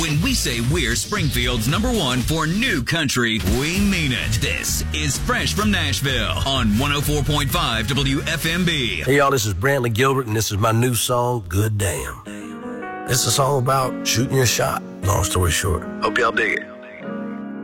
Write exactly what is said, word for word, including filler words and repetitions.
When we say we're Springfield's number one for new country, we mean it. This is Fresh from Nashville on one oh four point five W F M B. Hey, y'all, this is Brantley Gilbert, and this is my new song, Good Damn. It's a song about shooting your shot, long story short. Hope y'all dig it.